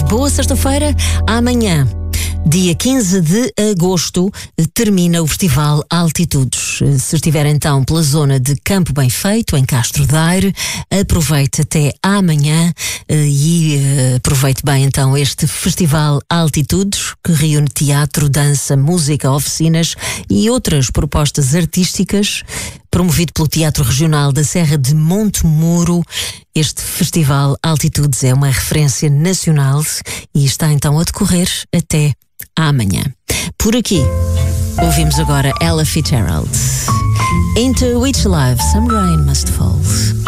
Boa sexta-feira. Amanhã, dia 15 de agosto, termina o Festival Altitudes. Se estiver então pela zona de Campo Bem Feito, em Castro Daire, aproveite até amanhã e aproveite bem então este Festival Altitudes, que reúne teatro, dança, música, oficinas e outras propostas artísticas, promovido pelo Teatro Regional da Serra de Montemuro. Este Festival Altitudes é uma referência nacional e está então a decorrer até amanhã. Por aqui, ouvimos agora Ella Fitzgerald. Into which life some rain must fall.